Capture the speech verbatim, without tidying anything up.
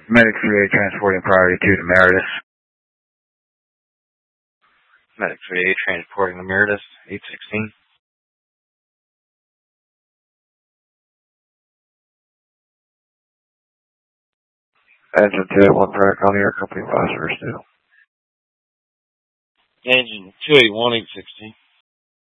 Medic three A transporting priority two to Meredith. Medic three A transporting to Meredith, eight sixteen. Engine two, one track on the air company, passengers two. Engine two eighty-one, eight sixteen.